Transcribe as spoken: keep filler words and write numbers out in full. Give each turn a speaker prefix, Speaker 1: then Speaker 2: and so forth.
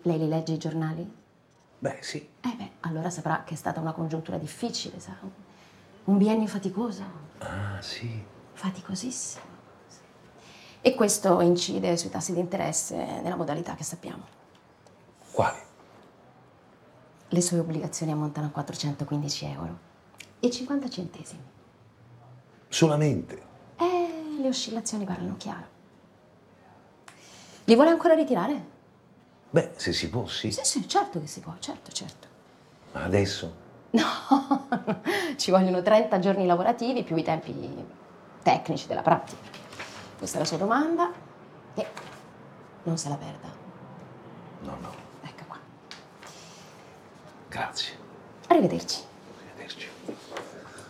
Speaker 1: Lei li legge i giornali?
Speaker 2: Beh, sì.
Speaker 1: Eh beh, allora saprà che è stata una congiuntura difficile, sa? Un biennio faticoso.
Speaker 2: Ah, sì.
Speaker 1: Faticosissimo. Sì. E questo incide sui tassi di interesse nella modalità che sappiamo.
Speaker 2: Quali?
Speaker 1: Le sue obbligazioni ammontano a quattrocentoquindici euro e cinquanta centesimi.
Speaker 2: Solamente?
Speaker 1: Eh, le oscillazioni parlano chiaro. Li vuole ancora ritirare?
Speaker 2: Beh, se si può, sì.
Speaker 1: Sì, sì, certo che si può, certo, certo.
Speaker 2: Ma adesso?
Speaker 1: No, ci vogliono trenta giorni lavorativi più i tempi tecnici della pratica. Questa è la sua domanda e non se la perda.
Speaker 2: No, no.
Speaker 1: Ecco qua.
Speaker 2: Grazie.
Speaker 1: Arrivederci.